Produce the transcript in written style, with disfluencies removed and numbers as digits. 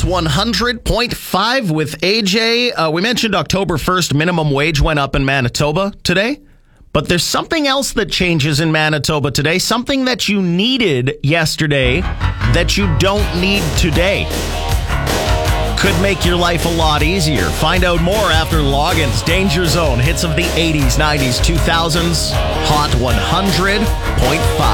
100.5 with AJ. We mentioned October 1st, minimum wage went up in Manitoba today. But there's something else that changes in Manitoba today. Something that you needed yesterday that you don't need today. Could make your life a lot easier. Find out more after Loggins' Danger Zone. Hits of the 80s, 90s, 2000s. Hot 100.5.